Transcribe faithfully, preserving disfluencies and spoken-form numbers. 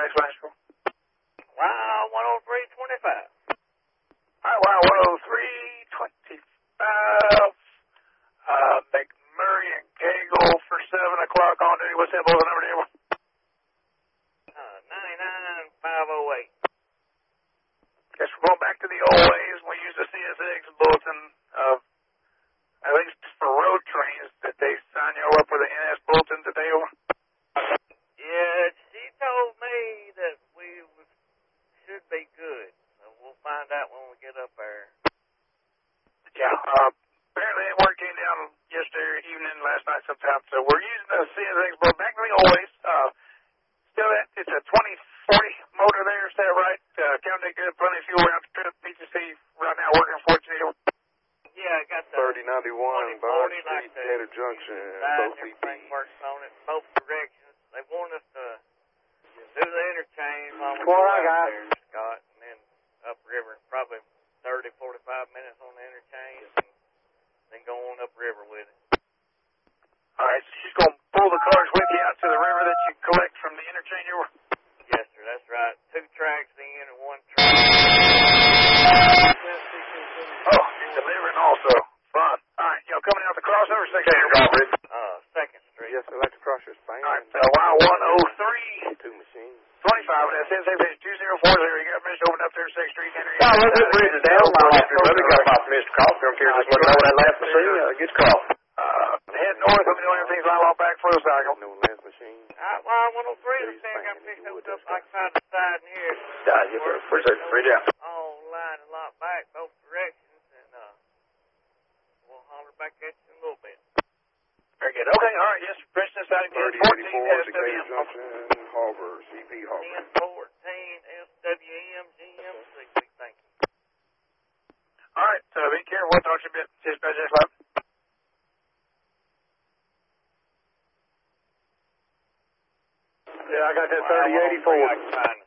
backslash. Wow, one oh three twenty-five. All right, wow, one oh three twenty-five. Uh, McMurray and Cagle for seven o'clock on duty. What's that, boys? The number, Daniel? Uh, ninety-nine five oh eight. Guess we're going back to the old ways. We use the C S X bulletin. Uh, at least for road trains, that they sign you up with the N S bulletin today. Yeah, she told me that we should be good. So we'll find out when we get up there. Yeah, uh, apparently that word came down yesterday evening, last night sometime. So we're using the C S X bulletin back to the old ways. Uh, still, that it's a twenty forty motor there, is that right? Uh, counting good, plenty of fuel around the trip. P T C right now working for you. Yeah, I got the thirty ninety-one Bond Street, like Gator Junction, both V P. Works on it, both directions. They want us to do the interchange while we Come go on, I out got there, Scott, and then upriver, probably thirty, forty-five minutes on the interchange, and then go on upriver with it. All right, so she's going to pull the cars with you out to the river that you collect from the interchange over? Yes, sir, that's right. Two tracks in and one track. Oh, she's delivering also. Fun. All right, y'all coming out the crossover section? Uh, Second Street. Yes, I'd like to cross your span. All right, uh, Y one oh three Two machines. twenty-five, that's N S X two zero four zero. You got permission to open up there, second Street, Henry. Oh, look, this bridge is down. My left let me go off Mister Coffee. I'm here just looking over that last machine. Uh, get your call. Uh, head north, let me know everything's lined up back for the cycle. No last machine. Uh, well, one oh three, the thing got picked up like side to side in here. Yeah, yes, sir. Appreciate it. Bridge out. All line and lot back, both directions, and uh, we'll holler back at you in a little bit. Very good. Okay, all right, yes, Princeton siding thirty ten fourteen eighty-four, S W Gator M. Junction, Harbor, C P Harbor. ten fourteen S W M G M C. Thank you. All right, uh, be careful. What don't you bit? Dispatch X five. Yeah, I got that thirty eighty-four. I can find